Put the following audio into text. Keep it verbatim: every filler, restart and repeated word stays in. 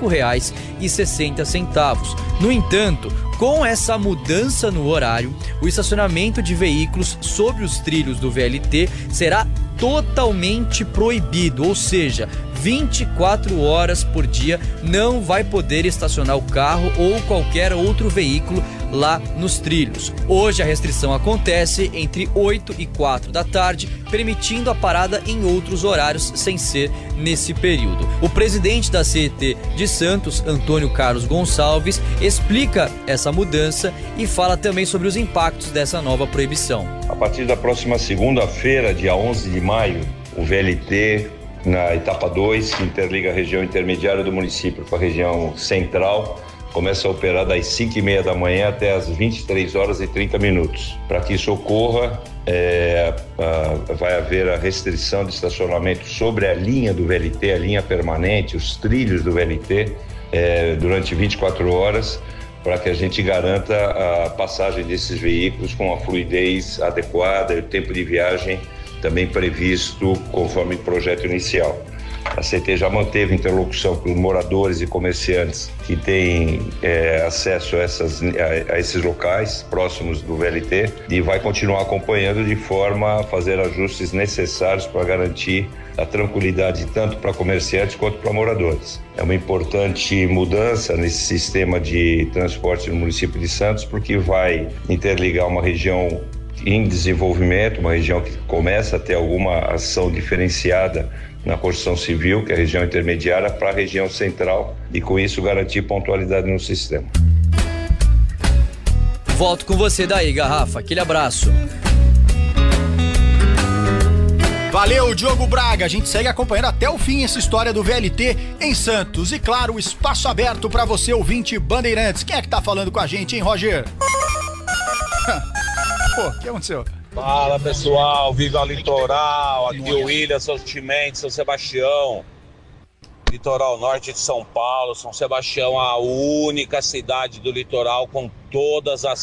cinco reais e sessenta centavos. No entanto, com essa mudança no horário, o estacionamento de veículos sobre os trilhos do V L T será totalmente proibido, ou seja, vinte e quatro horas por dia não vai poder estacionar o carro ou qualquer outro veículo lá nos trilhos. Hoje a restrição acontece entre oito e quatro da tarde, permitindo a parada em outros horários sem ser nesse período. O presidente da C E T de Santos, Antônio Carlos Gonçalves, explica essa mudança e fala também sobre os impactos dessa nova proibição. A partir da próxima segunda-feira, dia onze de maio, o V L T na etapa dois, que interliga a região intermediária do município com a região central, começa a operar das cinco e meia da manhã até as vinte e três horas e trinta minutos. Para que isso ocorra, é, a, vai haver a restrição de estacionamento sobre a linha do V L T, a linha permanente, os trilhos do V L T, é, durante vinte e quatro horas, para que a gente garanta a passagem desses veículos com a fluidez adequada e o tempo de viagem também previsto conforme o projeto inicial. A C T já manteve interlocução com os moradores e comerciantes que têm é, acesso a, essas, a, a esses locais próximos do V L T e vai continuar acompanhando de forma a fazer ajustes necessários para garantir a tranquilidade tanto para comerciantes quanto para moradores. É uma importante mudança nesse sistema de transporte no município de Santos, porque vai interligar uma região em desenvolvimento, uma região que começa a ter alguma ação diferenciada na construção civil, que é a região intermediária, para a região central, e com isso garantir pontualidade no sistema. Volto com você daí, Garrafa. Aquele abraço. Valeu, Diogo Braga. A gente segue acompanhando até o fim essa história do V L T em Santos. E claro, o espaço aberto para você, ouvinte Bandeirantes. Quem é que tá falando com a gente, hein, Roger? Pô, o que aconteceu? Fala, pessoal, viva Litoral, aqui é o William, São Timentos, São Sebastião, litoral norte de São Paulo. São Sebastião, a única cidade do litoral com todas as